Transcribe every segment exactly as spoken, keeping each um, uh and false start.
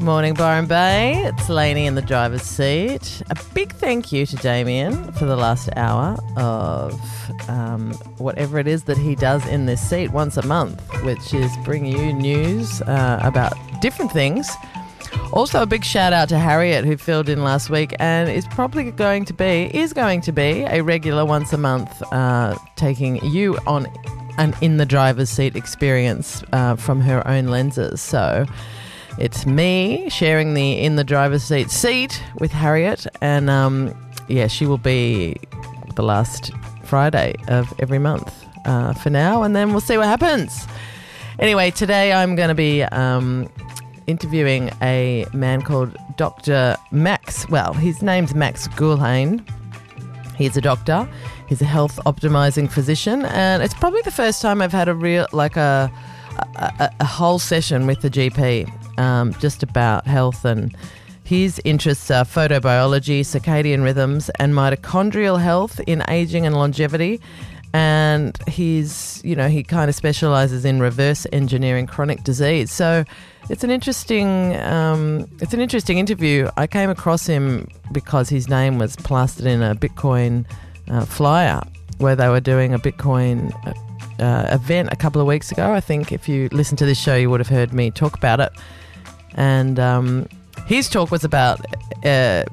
Good morning, Byron Bay. It's Lainey in the driver's seat. A big thank you to Damien for the last hour of um, whatever it is that he does in this seat once a month, which is bring you news uh, about different things. Also, a big shout out to Harriet, who filled in last week and is probably going to be, is going to be a regular once a month, uh, taking you on an in the driver's seat experience uh, from her own lenses. So it's me sharing the in the driver's seat seat with Harriet, and um, yeah, she will be the last Friday of every month uh, for now, and then we'll see what happens. Anyway, today I'm going to be um, interviewing a man called Doctor Max. Well, his name's Max Goulhane. He's a doctor. He's a health optimizing physician, and it's probably the first time I've had a real like a a, a whole session with the G P. Um, just about health, and his interests are photobiology, circadian rhythms, and mitochondrial health in aging and longevity. And he's, you know, he kind of specialises in reverse engineering chronic disease. So it's an interesting, um, it's an interesting interview. I came across him because his name was plastered in a Bitcoin uh, flyer where they were doing a Bitcoin uh, event a couple of weeks ago. I think if you listen to this show, you would have heard me talk about it. And um, his talk was about uh,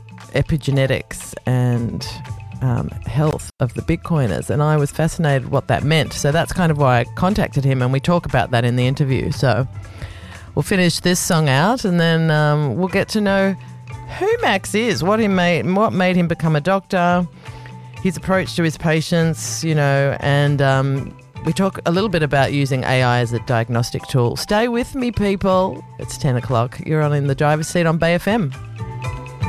epigenetics and um, health of the Bitcoiners, and I was fascinated what that meant. So that's kind of why I contacted him, and we talk about that in the interview. So we'll finish this song out, and then um, we'll get to know who Max is, what he made, what made him become a doctor, his approach to his patients, you know, and um, we talk a little bit about using A I as a diagnostic tool. Stay with me, people. It's ten o'clock. You're on In the Driver's Seat on Bay F M.